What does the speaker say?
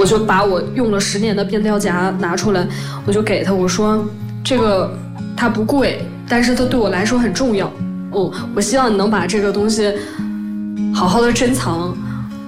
我就把我用了10年的变调夹拿出来，我就给他，我说这个它不贵，但是它对我来说很重要。我希望你能把这个东西好好的珍藏。